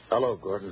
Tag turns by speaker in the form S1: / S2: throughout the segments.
S1: Hello, Gordon.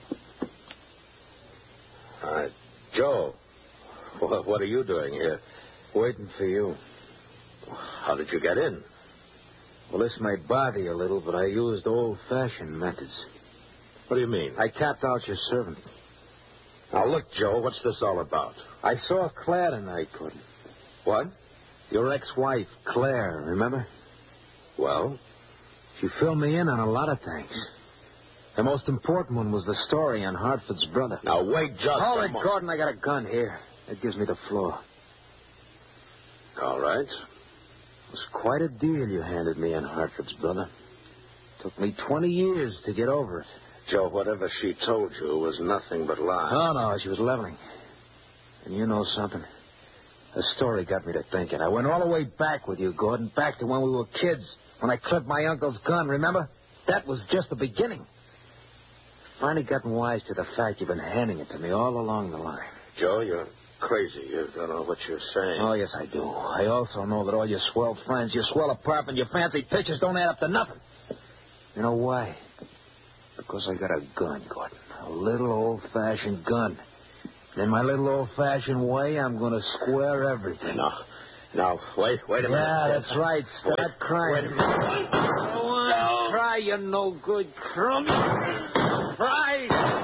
S1: Joe, what are you doing here?
S2: Waiting for you.
S1: How did you get in?
S2: Well, this may bother you a little, but I used old-fashioned methods.
S1: What do you mean?
S2: I tapped out your servant.
S1: Now, look, Joe, what's this all about?
S2: I saw Claire tonight, Gordon.
S1: What?
S2: Your ex-wife, Claire, remember?
S1: Well?
S2: She filled me in on a lot of things. The most important one was the story on Hartford's brother.
S1: Now, wait just
S2: Hold
S1: a
S2: it,
S1: moment.
S2: Gordon. I got a gun here. It gives me the floor.
S1: All right.
S2: It was quite a deal you handed me on Hartford's brother. Took me 20 years to get over it.
S1: Joe, whatever she told you was nothing but lies.
S2: No, she was leveling. And you know something? The story got me to thinking. I went all the way back with you, Gordon, back to when we were kids, when I clipped my uncle's gun, remember? That was just the beginning. Finally gotten wise to the fact you've been handing it to me all along the line.
S1: Joe, you're crazy. You don't know what you're saying.
S2: Oh, yes, I do. I also know that all your swell friends, your swell apartment, your fancy pictures don't add up to nothing. You know why? Because I got a gun, Gordon. A little old-fashioned gun. And in my little old-fashioned way, I'm going to square everything.
S1: Now, wait a minute.
S2: Yeah, that's right. Start crying.
S1: Wait a minute.
S2: Go on, cry, you no-good crumb. Cry.